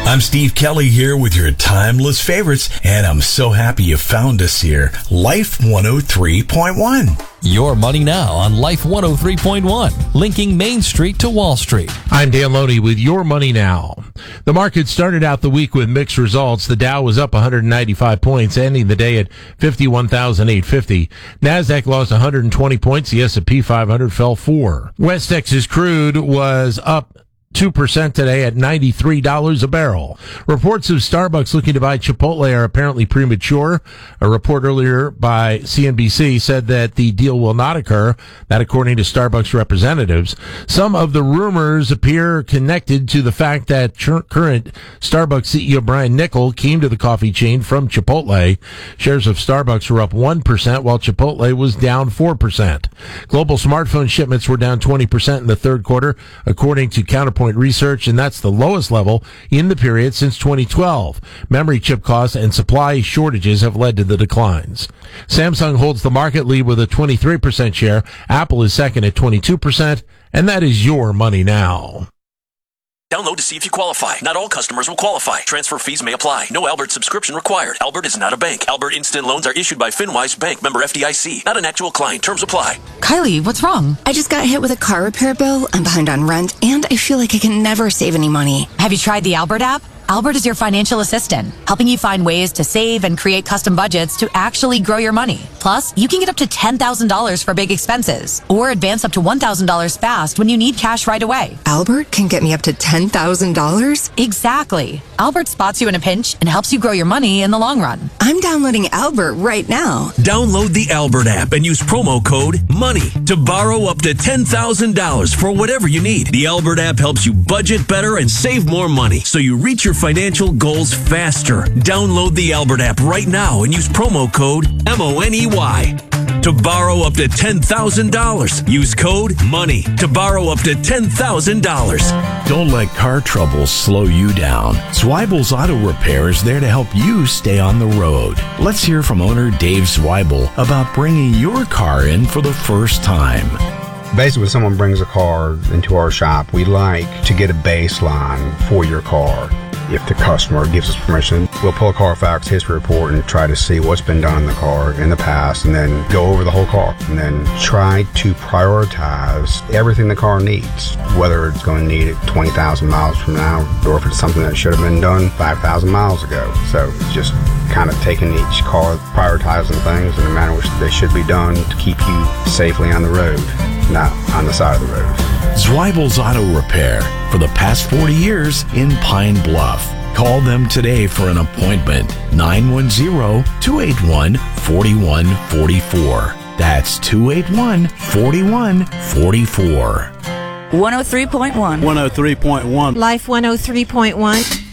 I'm Steve Kelly here with your timeless favorites, and I'm so happy you found us here. Life 103.1. Your money now on Life 103.1, linking Main Street to Wall Street. I'm Dan Loney with Your Money Now. The market started out the week with mixed results. The Dow was up 195 points, ending the day at 51,850. NASDAQ lost 120 points. The S&P 500 fell 4. West Texas crude was up 2% today at $93 a barrel. Reports of Starbucks looking to buy Chipotle are apparently premature. A report earlier by CNBC said that the deal will not occur, that according to Starbucks representatives. Some of the rumors appear connected to the fact that current Starbucks CEO Brian Niccol came to the coffee chain from Chipotle. Shares of Starbucks were up 1%, while Chipotle was down 4%. Global smartphone shipments were down 20% in the third quarter, according to Counterpoint Research, and that's the lowest level in the period since 2012. Memory chip costs and supply shortages have led to the declines. Samsung holds the market lead with a 23% share. Apple is second at 22%, and that is Your Money Now. Download to see if you qualify. Not all customers will qualify. Transfer fees may apply. No Albert subscription required. Albert is not a bank. Albert Instant Loans are issued by FinWise Bank, member FDIC. Not an actual client. Terms apply. Kylie, what's wrong? I just got hit with a car repair bill. I'm behind on rent, and I feel like I can never save any money. Have you tried the Albert app? Albert is your financial assistant, helping you find ways to save and create custom budgets to actually grow your money. Plus, you can get up to $10,000 for big expenses, or advance up to $1,000 fast when you need cash right away. Albert can get me up to $10,000? Exactly. Albert spots you in a pinch and helps you grow your money in the long run. I'm downloading Albert right now. Download the Albert app and use promo code MONEY to borrow up to $10,000 for whatever you need. The Albert app helps you budget better and save more money, so you reach your financial goals faster. Download the Albert app right now and use promo code MONEY to borrow up to $10,000. Use code MONEY to borrow up to $10,000. Don't let car troubles slow you down. Zweibel's Auto Repair is there to help you stay on the road. Let's hear from owner Dave Zweibel about bringing your car in for the first time. Basically, when someone brings a car into our shop, we like to get a baseline for your car. If the customer gives us permission, we'll pull a Carfax history report and try to see what's been done in the car in the past, and then go over the whole car and then try to prioritize everything the car needs, whether it's going to need it 20,000 miles from now or if it's something that should have been done 5,000 miles ago. So it's just kind of taking each car, prioritizing things in the manner which they should be done to keep you safely on the road, not on the side of the road. Zweibel's Auto Repair for the past 40 years in Pine Bluff. Call them today for an appointment. 910-281-4144. That's 281-4144. 103.1. 103.1. Life 103.1.